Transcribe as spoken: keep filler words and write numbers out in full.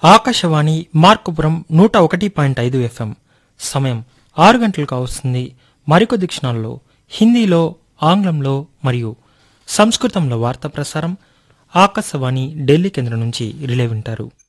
ఆకాశవాణి మార్కుపురం నూట ఒకటి పాయింట్ ఐదు ఎఫ్ఎం. సమయం ఆరు గంటలు కావస్తుంది. మరికొద్ది క్షణాల్లో హిందీలో, ఆంగ్లంలో మరియు సంస్కృతంలో వార్తా ప్రసారం ఆకాశవాణి ఢిల్లీ కేంద్రం నుంచి రిలే వింటారు.